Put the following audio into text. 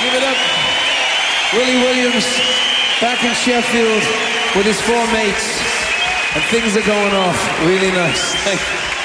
Give it up. Willie Williams back in Sheffield with his four mates. And things are going off really nice. Thank you.